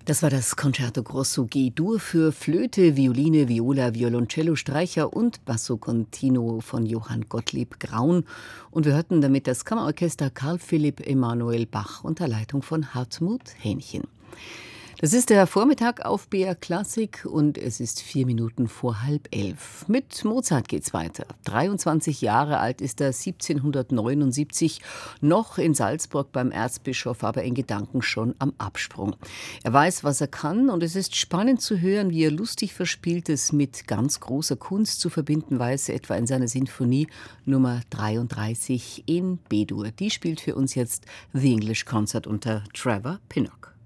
Das war das Concerto Grosso G-Dur für Flöte, Violine, Viola, Violoncello, Streicher und Basso Continuo von Johann Gottlieb Graun. Und wir hörten damit das Kammerorchester Carl Philipp Emanuel Bach unter Leitung von Hartmut Hähnchen. Das ist der Vormittag auf BR Klassik und es ist 4 Minuten vor 10:30. Mit Mozart geht's weiter. 23 Jahre alt ist er, 1779, noch in Salzburg beim Erzbischof, aber in Gedanken schon am Absprung. Er weiß, was er kann, und es ist spannend zu hören, wie er lustig Verspieltes mit ganz großer Kunst zu verbinden weiß, etwa in seiner Sinfonie Nummer 33 in B-Dur. Die spielt für uns jetzt The English Concert unter Trevor Pinnock.